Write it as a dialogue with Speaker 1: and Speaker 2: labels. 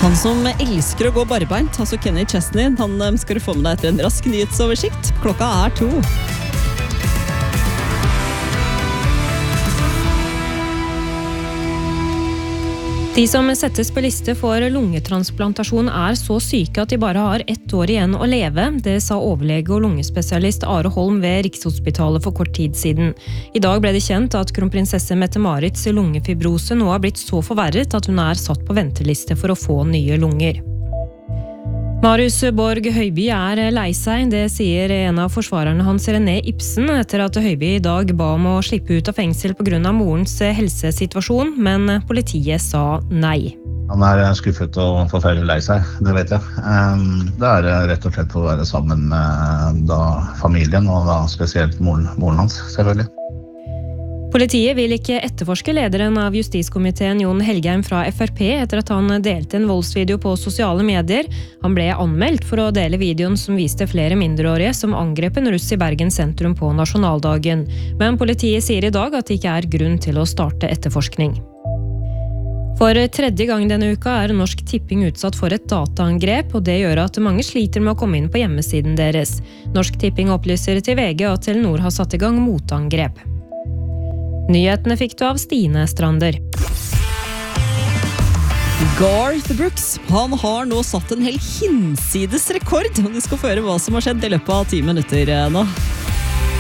Speaker 1: Han som elsker å gå barbeint, altså Kenny Chesney, han skal du få med deg etter en rask nyhetsoversikt. Klokka 2.
Speaker 2: De som settes på liste for lungetransplantasjon så syke at de bare har 1 år igjen å leve. Det sa overlege og lungespesialist Are Holm ved Rikshospitalet for kort tid siden. I dag ble det kjent at kronprinsesse Mette-Marits lungefibrose nå har blitt så forverret at hun satt på venteliste for å få nye lunger. Marius Borg Høiby lei seg, det sier en av forsvarerne hans René Ibsen, etter at Høiby I dag ba om å slippe ut av fengsel på grunn av morens helsesituasjon, men politiet sa nei.
Speaker 3: Han skuffet og forferdelig lei seg, det vet jeg. Det rett og slett for å være sammen med familien, og da spesielt moren hans, selvfølgelig.
Speaker 2: Politiet vil ikke etterforske lederen av justiskomiteen Jon Helgheim fra FrP etter at han delte en voldsvideo på sosiale medier. Han ble anmeldt for å dele videoen som viste flere mindreårige som angrep en russ I Bergen sentrum på nasjonaldagen. Men politiet sier I dag at det ikke grunn til å starte etterforskning. For 3. gang denne uka Norsk Tipping utsatt for et dataangrep, og det gjør at mange sliter med å komme inn på hjemmesiden deres. Norsk Tipping opplyser til VG at Telenor har satt I gang motangrep. Nyhetene fikk du av Stine Strander.
Speaker 1: Garth Brooks, han har nå satt en hel hinsides rekord, og du skal få høre hva som har skjedd I løpet av 10 minutter nå.